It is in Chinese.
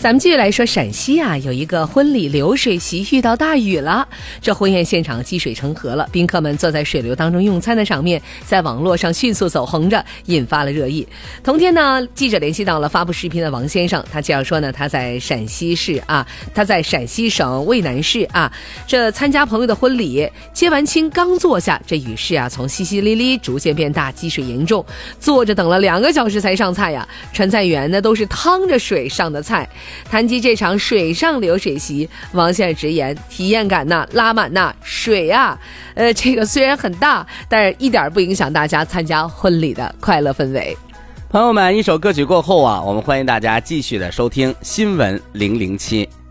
咱们继续来说，陕西啊有一个婚礼流水席遇到大雨了，这婚宴现场积水成河了，宾客们坐在水流当中用餐的场面在网络上迅速走红着，引发了热议。同天呢，记者联系到了发布视频的王先生，他介绍说呢，他在陕西省渭南市啊，这参加朋友的婚礼，接完亲刚坐下，这雨势啊从淅淅沥沥逐渐变大，积水严重，坐着等了2个小时才上菜呀，传菜员呢都是趟着水上的菜。谈及这场水上流水席，王先生直言，体验感呐拉满呐，水啊这个虽然很大，但是一点不影响大家参加婚礼的快乐氛围。 朋友们，一首歌曲过后啊，我们欢迎大家继续的收听新闻007。